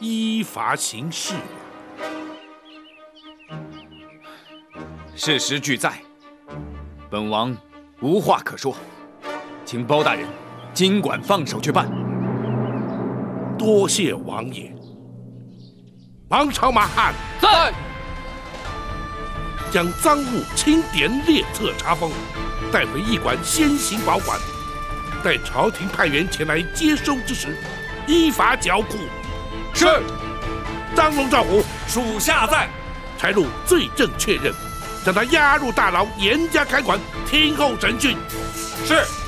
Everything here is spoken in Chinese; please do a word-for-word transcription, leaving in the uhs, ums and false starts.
依法行事。 事实俱在，本王无话可说，请包大人尽管放手去办。 多谢王爷。王朝马汉在。 将赃物清点列册查封，带回驿馆先行保管。待朝廷派员前来接收之时，依法剿捕。 是。 张龙赵虎， 属下在。 差入罪证确认，将他押入大牢，严加看管，听候审讯。 是。